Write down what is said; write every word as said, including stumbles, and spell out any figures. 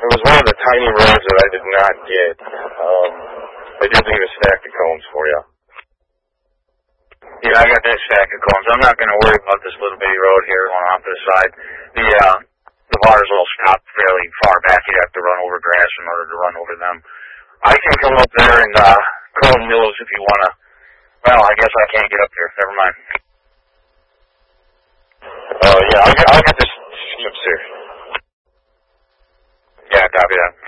it was one of the tiny roads that I did not get. Um, they did leave a stack of cones for you. Yeah, I got that stack of cones. I'm not going to worry about this little bitty road here going off to the side. The, uh, the waters will stop fairly far back. You have to run over grass in order to run over them. I can come up there and, uh, cone those if you want to. Well, I guess I can't get up there. Never mind. Oh, uh, yeah, I'll get, I'll get the skips here. Yeah, copy that.